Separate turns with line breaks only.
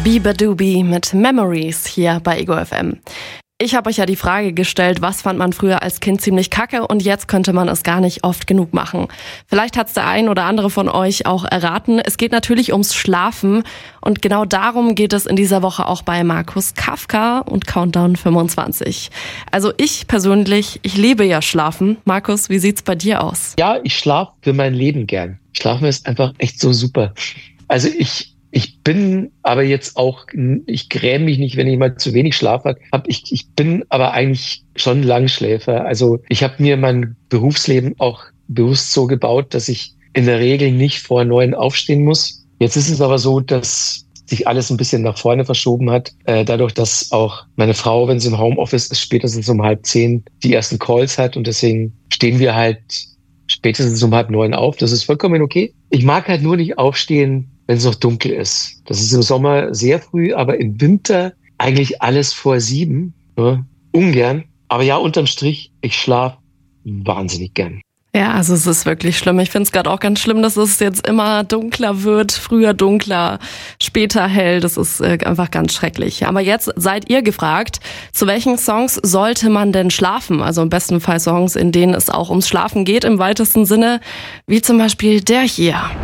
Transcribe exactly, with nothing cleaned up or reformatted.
Beabadoobee mit Memories hier bei Ego F M. Ich habe euch ja die Frage gestellt, was fand man früher als Kind ziemlich kacke und jetzt könnte man es gar nicht oft genug machen. Vielleicht hat es der ein oder andere von euch auch erraten. Es geht natürlich ums Schlafen und genau darum geht es in dieser Woche auch bei Markus Kafka und Countdown fünfundzwanzig. Also ich persönlich, ich liebe ja Schlafen. Markus, wie sieht's bei dir aus?
Ja, ich schlafe für mein Leben gern. Schlafen ist einfach echt so super. Also ich Ich bin aber jetzt auch, ich gräme mich nicht, wenn ich mal zu wenig Schlaf habe. Ich, ich bin aber eigentlich schon Langschläfer. Also ich habe mir mein Berufsleben auch bewusst so gebaut, dass ich in der Regel nicht vor neun aufstehen muss. Jetzt ist es aber so, dass sich alles ein bisschen nach vorne verschoben hat. Äh, dadurch, dass auch meine Frau, wenn sie im Homeoffice ist, spätestens um halb zehn die ersten Calls hat. Und deswegen stehen wir halt spätestens um halb neun auf. Das ist vollkommen okay. Ich mag halt nur nicht aufstehen, wenn es noch dunkel ist. Das ist im Sommer sehr früh, aber im Winter eigentlich alles vor sieben. Ja, ungern. Aber ja, unterm Strich, ich schlafe wahnsinnig gern.
Ja, also es ist wirklich schlimm. Ich finde es gerade auch ganz schlimm, dass es jetzt immer dunkler wird, früher dunkler, später hell. Das ist äh, einfach ganz schrecklich. Aber jetzt seid ihr gefragt, zu welchen Songs sollte man denn schlafen? Also im besten Fall Songs, in denen es auch ums Schlafen geht, im weitesten Sinne, wie zum Beispiel der hier.